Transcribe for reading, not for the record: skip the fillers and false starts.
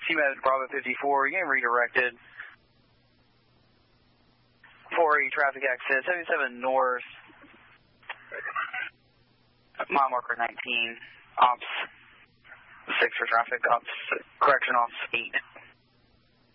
CMAD Bravo 54, you're getting redirected for a traffic accident, 77 north, mile marker 19, ops 6 for traffic, ops, correction, ops 8.